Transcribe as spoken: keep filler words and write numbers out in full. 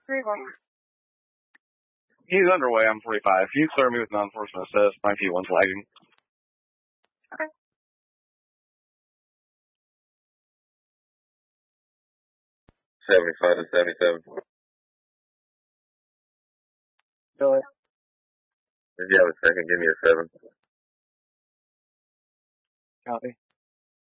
three one. He's underway. I'm forty-five. Can you clear me with non-enforcement assist? My P one's lagging. Okay. seventy-five to seventy-seven. Billy. If you have a second, give me a seven. Copy.